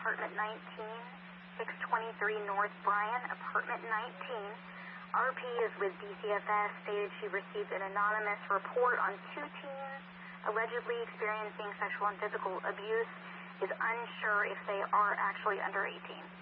apartment 19, 623 North Bryan, apartment 19. RP is with DCFS, stated she received an anonymous report on 2 teens allegedly experiencing sexual and physical abuse, is unsure if they are actually under 18.